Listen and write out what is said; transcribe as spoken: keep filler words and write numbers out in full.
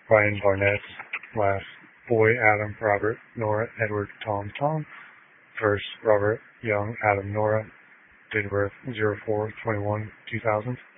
Ryan Barnett. Last, Boy, Adam, Robert, Nora, Edward, Tom, Tom. First, Robert, Young, Adam, Nora. Date of birth, zero four twenty one two thousand.